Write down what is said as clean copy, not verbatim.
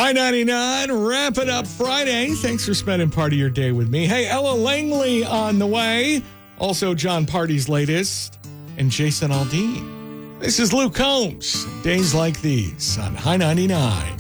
High 99, wrap it up Friday. Thanks for spending part of your day with me. Hey, Ella Langley on the way. Also, John Party's latest and Jason Aldean. This is Luke Combs. Days like these on High 99.